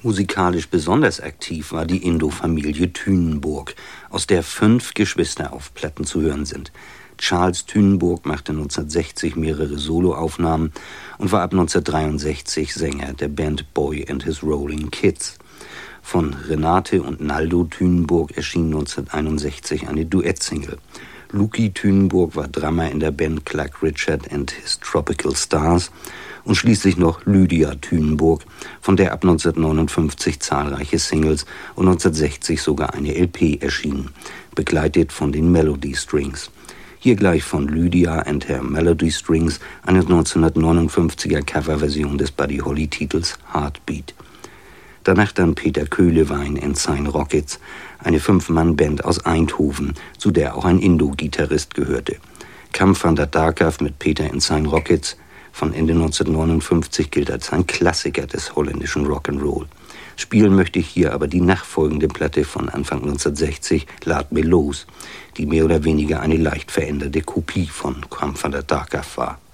Musikalisch besonders aktiv war die Indo-Familie Thünenburg, aus der 5 Geschwister auf Platten zu hören sind. Charles Thünenburg machte 1960 mehrere Soloaufnahmen und war ab 1963 Sänger der Band Boy and His Rolling Kids. Von Renate und Naldo Thünenburg erschien 1961 eine Duettsingle. Luki Thünenburg war Drummer in der Band Clark Richard and His Tropical Stars und schließlich noch Lydia Thünenburg, von der ab 1959 zahlreiche Singles und 1960 sogar eine LP erschienen, begleitet von den Melody Strings. Hier gleich von Lydia and her Melody Strings eine 1959er Coverversion des Buddy Holly-Titels Heartbeat. Danach dann Peter Köhlewein and Sign Rockets, eine 5-Mann-Band aus Eindhoven, zu der auch ein Indo-Gitarrist gehörte. Kam van der Darkaf mit Peter and Sign Rockets von Ende 1959 gilt als ein Klassiker des holländischen Rock'n'Roll. Spielen möchte ich hier aber die nachfolgende Platte von Anfang 1960, Laat Me Los, die mehr oder weniger eine leicht veränderte Kopie von Kam van der Darkaf war.